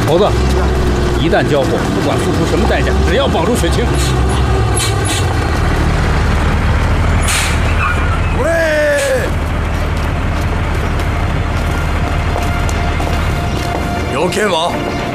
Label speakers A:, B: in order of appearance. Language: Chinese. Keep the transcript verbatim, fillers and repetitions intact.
A: 猴子，一旦交火，不管付出什么代价，只要保住雪清。
B: 喂！有件は